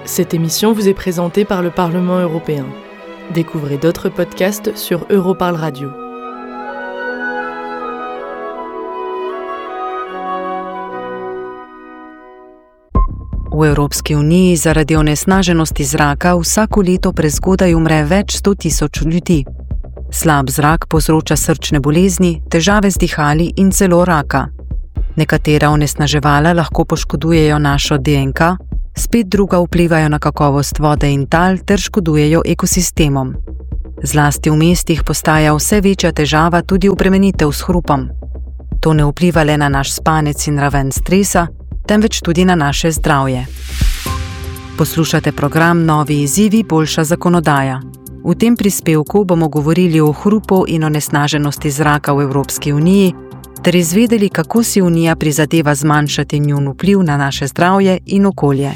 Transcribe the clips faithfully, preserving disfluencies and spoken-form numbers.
Cette émission vous est présentée par le Parlement européen. Découvrez d'autres podcasts sur Europarl Radio. V Evropski uniji zaradi onesnaženosti zraka vsako leto prezgodaj umre več sto tisoč ljudi. Slab zrak povzroča srčne bolezni, težave z dihali in celo raka. Nekatera onesnaževala lahko poškodujejo našo D N K, spet druga vplivajo na kakovost vode in tal ter škodujejo ekosistemom. Zlasti v mestih postaja vse večja težava tudi obremenitev s hrupom. To ne vpliva le na naš spanec in raven stresa, temveč tudi na naše zdravje. Poslušate program Novi izzivi, boljša zakonodaja. V tem prispevku bomo govorili o hrupu in onesnaženosti zraka v Evropski uniji ter izvedeli, kako si Unija prizadeva zmanjšati njun vpliv na naše zdravje in okolje.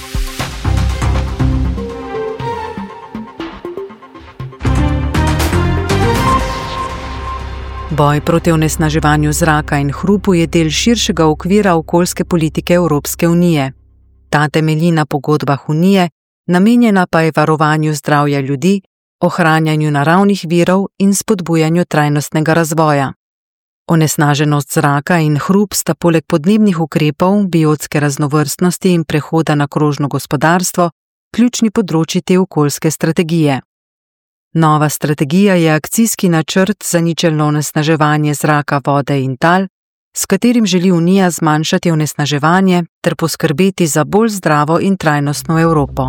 Boj proti onesnaževanju zraka in hrupu je del širšega okvira okoljske politike Evropske unije. Ta temelji na pogodbah Unije, namenjena pa je varovanju zdravja ljudi, ohranjanju naravnih virov in spodbujanju trajnostnega razvoja. Onesnaženost zraka in hrup sta poleg podnebnih ukrepov, biotske raznovrstnosti in prehoda na krožno gospodarstvo ključni področji te okoljske strategije. Nova strategija je akcijski načrt za ničelno onesnaževanje zraka, vode in tal, s katerim želi Unija zmanjšati onesnaževanje ter poskrbeti za bolj zdravo in trajnostno Evropo.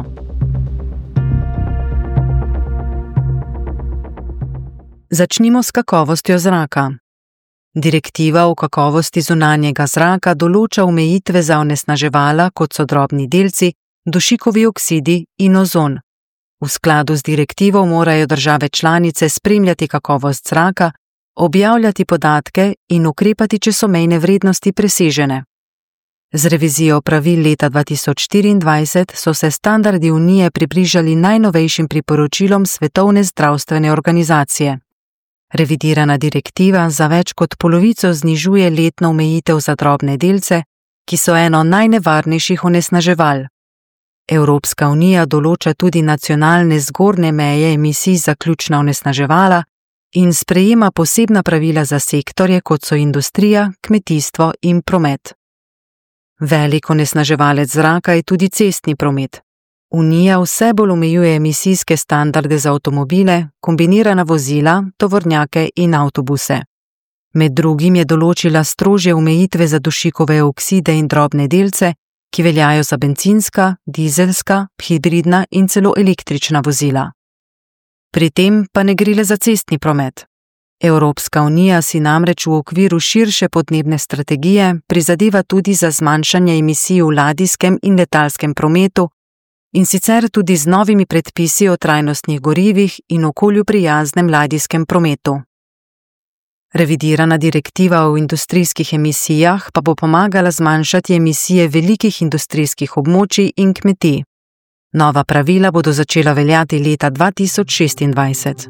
Začnimo s kakovostjo zraka. Direktiva o kakovosti zunanjega zraka določa omejitve za onesnaževala, kot so drobni delci, dušikovi oksidi in ozon. V skladu z direktivo morajo države članice spremljati kakovost zraka, objavljati podatke in ukrepati, če so mejne vrednosti presežene. Z revizijo pravil leta dva tisoč štiriindvajset so se standardi Unije približali najnovejšim priporočilom Svetovne zdravstvene organizacije. Revidirana direktiva za več kot polovico znižuje letno omejitev za drobne delce, ki so eno najnevarnejših onesnaževal. Evropska unija določa tudi nacionalne zgornje meje emisij za ključna onesnaževala in sprejema posebna pravila za sektorje, kot so industrija, kmetijstvo in promet. Velik onesnaževalec zraka je tudi cestni promet. Unija vse bolj omejuje emisijske standarde za avtomobile, kombinirana vozila, tovornjake in avtobuse. Med drugim je določila strožje omejitve za dušikove okside in drobne delce, ki veljajo za bencinska, dizelska, hibridna in celo električna vozila. Pri tem pa ne gre le za cestni promet. Evropska unija si namreč v okviru širše podnebne strategije prizadeva tudi za zmanjšanje emisij v ladijskem in letalskem prometu, in sicer tudi z novimi predpisi o trajnostnih gorivih in okolju prijaznem ladijskem prometu. Revidirana direktiva o industrijskih emisijah pa bo pomagala zmanjšati emisije velikih industrijskih območij in kmetij. Nova pravila bodo začela veljati leta dva tisoč šestindvajset.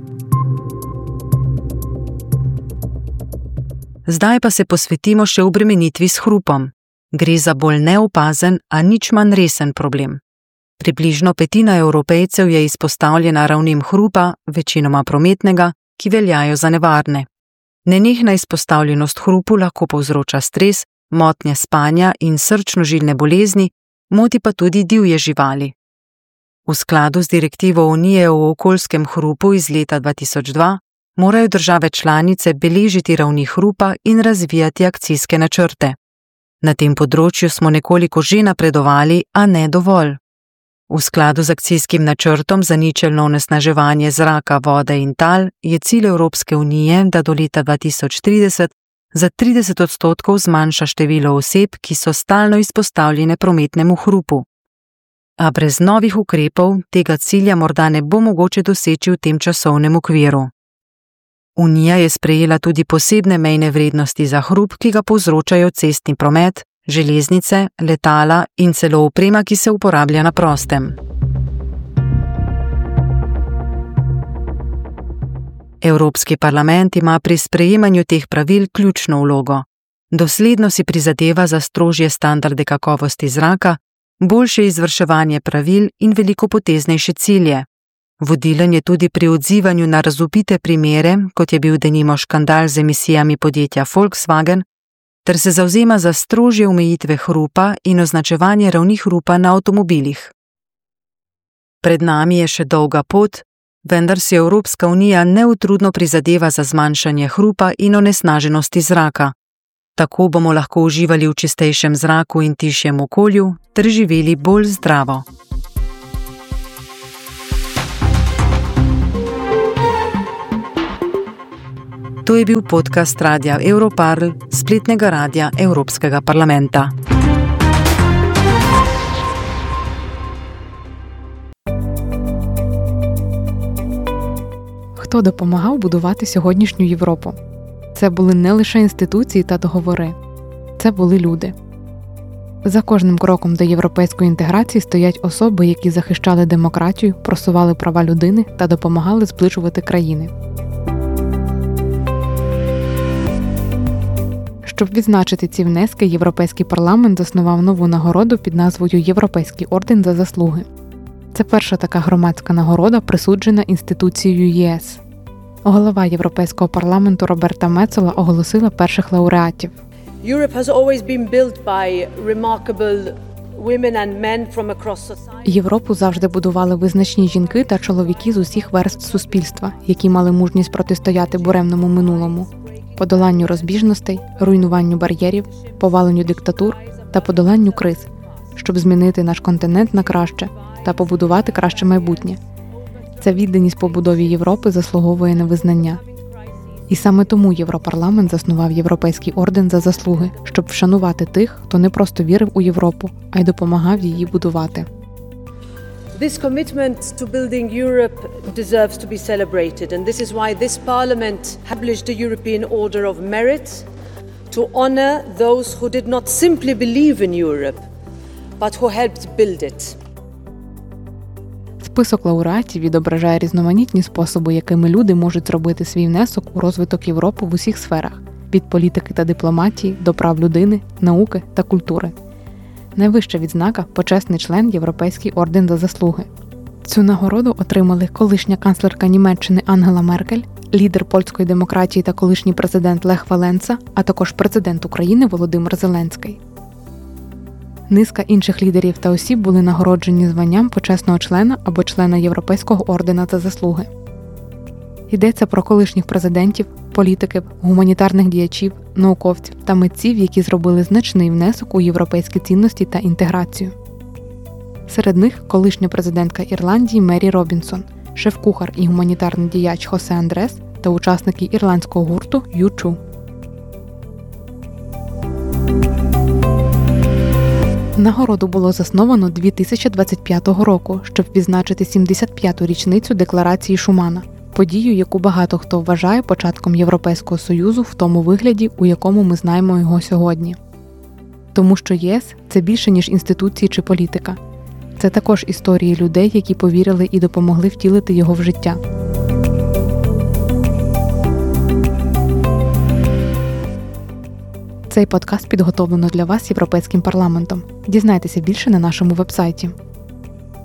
Zdaj pa se posvetimo še obremenitvi s hrupom. Gre za bolj neopazen, a nič manj resen problem. Približno petina Evropejcev je izpostavljena ravnem hrupa, večinoma prometnega, ki veljajo za nevarne. Nenehna izpostavljenost hrupu lahko povzroča stres, motnje spanja in srčno-žilne bolezni, moti pa tudi divje živali. V skladu z direktivo Unije o okoljskem hrupu iz leta dva tisoč dva morajo države članice beležiti ravni hrupa in razvijati akcijske načrte. Na tem področju smo nekoliko že napredovali, a ne dovolj. V skladu z akcijskim načrtom za ničelno onesnaževanje zraka, vode in tal je cilj Evropske unije, da do leta dva tisoč trideset za trideset odstotkov zmanjša število oseb, ki so stalno izpostavljene prometnemu hrupu. A brez novih ukrepov tega cilja morda ne bo mogoče doseči v tem časovnem okviru. Unija je sprejela tudi posebne mejne vrednosti za hrup, ki ga povzročajo cestni promet, železnice, letala in celo oprema, ki se uporablja na prostem. Evropski parlament ima pri sprejemanju teh pravil ključno vlogo. Dosledno si prizadeva za strožje standarde kakovosti zraka, boljše izvrševanje pravil in velikopoteznejše cilje. Vodilen je tudi pri odzivanju na razvpite primere, kot je bil denimo škandal z emisijami podjetja Volkswagen, ter se zavzema za strožje omejitve hrupa in označevanje ravni hrupa na avtomobilih. Pred nami je še dolga pot, vendar si Evropska unija neutrudno prizadeva za zmanjšanje hrupa in onesnaženosti zraka. Tako bomo lahko uživali v čistejšem zraku in tišjem okolju ter živeli bolj zdravo. To je bil podcast Radia Europarl, spletnega radia Evropskega parlamenta. Хто допомагав будувати сьогоднішню Європу? Це були не лише інституції та договори. Це були люди. За кожним кроком до європейської інтеграції стоять особи, які захищали демократію, просували права людини та допомагали зближувати країни. Щоб відзначити ці внески, Європейський парламент заснував нову нагороду під назвою «Європейський орден за заслуги». Це перша така громадська нагорода, присуджена інституцією ЄС. Голова Європейського парламенту Роберта Мецола оголосила перших лауреатів. Europe has always been built by remarkable women and men from across society. Європу завжди будували визначні жінки та чоловіки з усіх верств суспільства, які мали мужність протистояти буремному минулому, подоланню розбіжностей, руйнуванню бар'єрів, поваленню диктатур та подоланню криз, щоб змінити наш континент на краще та побудувати краще майбутнє. Ця відданість побудові Європи заслуговує на визнання. І саме тому Європарламент заснував Європейський орден за заслуги, щоб вшанувати тих, хто не просто вірив у Європу, а й допомагав її будувати. This commitment to building Europe deserves to be celebrated, and this is why this Parliament established the European Order of Merit to honor those who did not simply believe in Europe, but who helped build it. Список лауреатів відображає різноманітні способи, якими люди можуть зробити свій внесок у розвиток Європи в усіх сферах – від політики та дипломатії до прав людини, науки та культури. Найвища відзнака – почесний член Європейський орден за заслуги. Цю нагороду отримали колишня канцлерка Німеччини Ангела Меркель, лідер польської демократії та колишній президент Лех Валенса, а також президент України Володимир Зеленський. Низка інших лідерів та осіб були нагороджені званням почесного члена або члена Європейського ордена за заслуги. Йдеться про колишніх президентів, політиків, гуманітарних діячів, науковців та митців, які зробили значний внесок у європейські цінності та інтеграцію. Серед них колишня президентка Ірландії Мері Робінсон, шеф-кухар і гуманітарний діяч Хосе Андрес та учасники ірландського гурту ю ту. Нагороду було засновано дві тисячі двадцять п'ятого року, щоб відзначити сімдесят п'яту річницю Декларації Шумана, подію, яку багато хто вважає початком Європейського Союзу в тому вигляді, у якому ми знаємо його сьогодні. Тому що ЄС – це більше, ніж інституції чи політика. Це також історії людей, які повірили і допомогли втілити його в життя. Цей подкаст підготовлено для вас Європейським парламентом. Дізнайтеся більше на нашому вебсайті.